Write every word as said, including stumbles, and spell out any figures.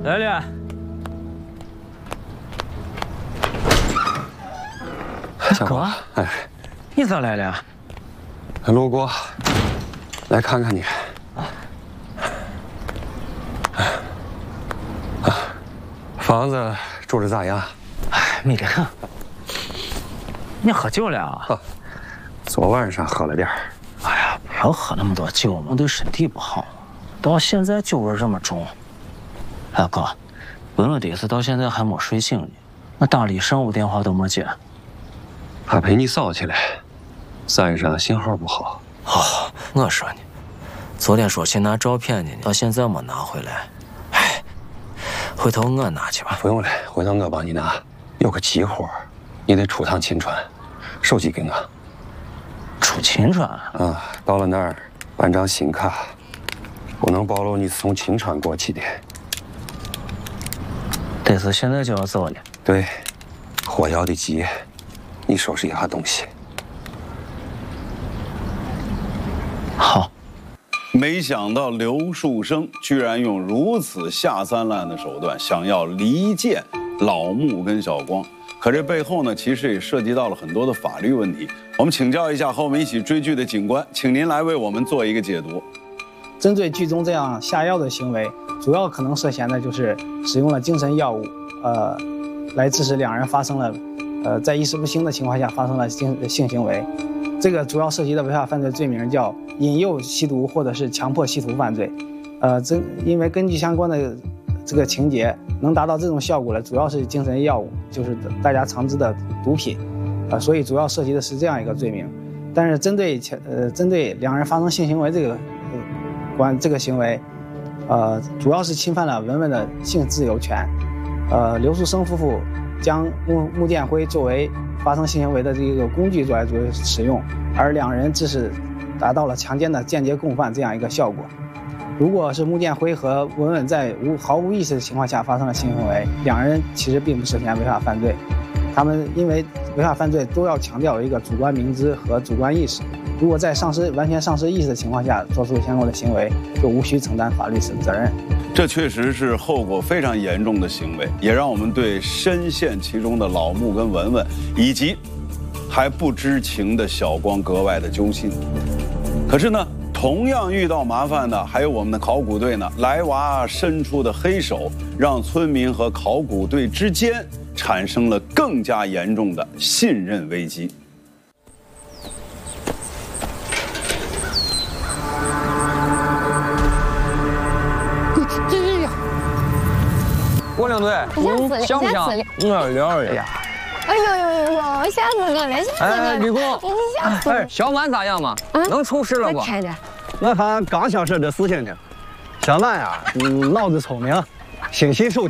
来了。哥，哎，你咋来了？ 路过，来看看你。房子住的咋样？ 哎，美得很。你喝酒了啊？ 啊，昨晚上喝了点儿。 哎呀，不要喝那么多酒嘛，对身体不好。到现在酒味这么重。哎哥，问了的是到现在还没睡醒呢，我打了上午电话都没接。 他陪你嫂去了，山上信号不好。 哦，我说呢，昨天说去拿照片呢，到现在没拿回来。哎，回头我拿去吧。 不用了，回头我帮你拿。有个急活，你得出趟秦川，手机给我。 出秦川？ 啊，到了那儿办张新卡，不能暴露你是从秦川过去的。 得是现在就要走了。 对，火要的急，你收拾一下东西。 好。 没想到刘树生居然用如此下三滥的手段，想要离间老穆跟小光。可这背后呢，其实也涉及到了很多的法律问题。我们请教一下和我们一起追剧的警官，请您来为我们做一个解读。 针对剧中这样下药的行为，主要可能涉嫌的就是使用了精神药物，呃，来致使两人发生了，呃，在意识不清的情况下发生了性性行为。这个主要涉及的违法犯罪罪名叫引诱吸毒或者是强迫吸毒犯罪。呃，这因为根据相关的这个情节，能达到这种效果的主要是精神药物，就是大家常知的毒品，呃，所以主要涉及的是这样一个罪名。但是针对呃针对两人发生性行为这个呃关这个行为，呃，主要是侵犯了文文的性自由权。呃，刘树生夫妇将穆穆建辉作为发生性行为的这个工具作来作为使用，而两人致使达到了强奸的间接共犯这样一个效果。如果是穆建辉和文文在无毫无意识的情况下发生了性行为，两人其实并不涉嫌违法犯罪。他们因为违法犯罪都要强调一个主观明知和主观意识，如果在丧失完全丧失意识的情况下做出相关的行为，就无需承担法律责任。 这确实是后果非常严重的行为，也让我们对深陷其中的老穆跟文文，以及还不知情的小光格外的揪心。可是呢，同样遇到麻烦的还有我们的考古队呢。莱娃伸出的黑手，让村民和考古队之间产生了更加严重的信任危机。 郭领队，想不想？我聊一下。 哎呦呦呦呦！吓死我了！吓死我了！ 哎，李工，哎，小满咋样嘛？能出事了不？ 开的。 我看刚想说这事情呢。小满呀，嗯，脑子聪明，心细手